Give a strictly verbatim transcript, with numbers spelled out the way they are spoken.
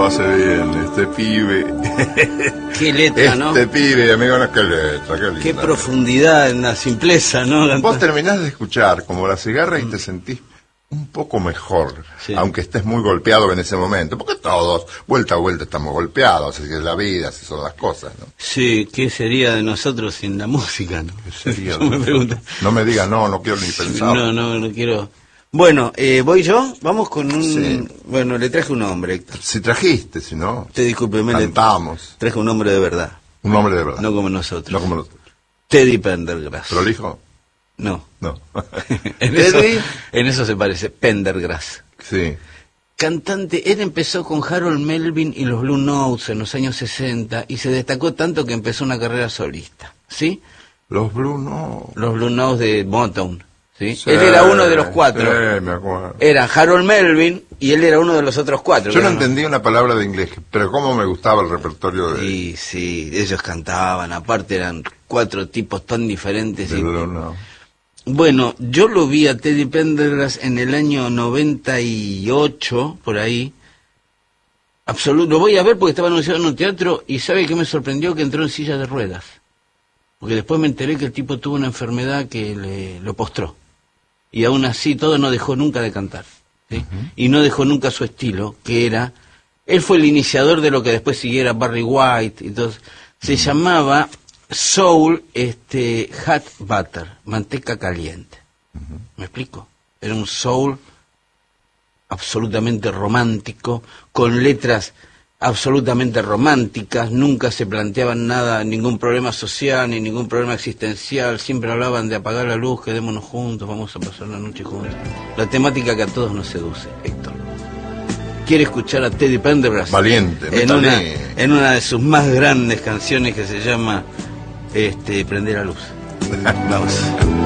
lo hace bien, este pibe. Qué letra, este ¿no? Este pibe, amigo, no, qué letra, qué linda. Qué profundidad en la simpleza, ¿no? Vos terminás de escuchar como La Cigarra y te sentís un poco mejor, sí, aunque estés muy golpeado en ese momento, porque todos, vuelta a vuelta, estamos golpeados, así es la vida, así son las cosas, ¿no? Sí, ¿qué sería de nosotros sin la música, no? ¿Qué sería? me pregunto. No me digas, no, no quiero ni pensar. No, no, no quiero. Bueno, eh, ¿voy yo? Vamos con un... Sí. Bueno, le traje un hombre, Héctor. Si trajiste, si no... Te discúlpeme, cantamos. Le traje un hombre de verdad. Un hombre de verdad. No como nosotros. No como nosotros. Teddy Pendergrass. ¿Prolijo? No. No. en, eso, en eso se parece, Pendergrass. Sí. Cantante, él empezó con Harold Melvin y los Blue Notes en los años sesenta y se destacó tanto que empezó una carrera solista, ¿sí? Los Blue Notes. Los Blue Notes de Motown, ¿sí? Sí, él era uno de los cuatro. Sí, me acuerdo. Era Harold Melvin y él era uno de los otros cuatro. Yo no entendía una palabra de inglés, pero cómo me gustaba el repertorio de... Sí, sí, ellos cantaban, aparte eran cuatro tipos tan diferentes. De y... Blue Notes. Bueno, yo lo vi a Teddy Pendergrass en el año noventa y ocho, por ahí. Absoluto, lo voy a ver porque estaba anunciado en un teatro y ¿sabe qué me sorprendió? Que entró en silla de ruedas. Porque después me enteré que el tipo tuvo una enfermedad que le, lo postró. Y aún así todo no dejó nunca de cantar, ¿sí? Uh-huh. Y no dejó nunca su estilo, que era... Él fue el iniciador de lo que después siguiera Barry White. Entonces, se uh-huh. llamaba... Soul, este, hot butter, manteca caliente. Uh-huh. ¿Me explico? Era un soul absolutamente romántico, con letras absolutamente románticas, nunca se planteaban nada, ningún problema social, ni ningún problema existencial, siempre hablaban de apagar la luz, quedémonos juntos, vamos a pasar la noche juntos. La temática que a todos nos seduce, Héctor. Quiere escuchar a Teddy Pendergrass. Valiente, en una, en una de sus más grandes canciones que se llama... Este, prender la luz. Vamos.